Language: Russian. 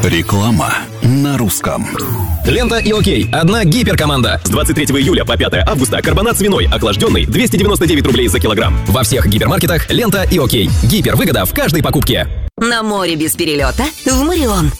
Реклама на русском. Лента и окей. Одна гиперкоманда. С 23 июля по 5 августа карбонат свиной охлажденный 299 рублей за килограмм. Во всех гипермаркетах Лента и окей. Гипервыгода в каждой покупке. На море без перелета в Морион.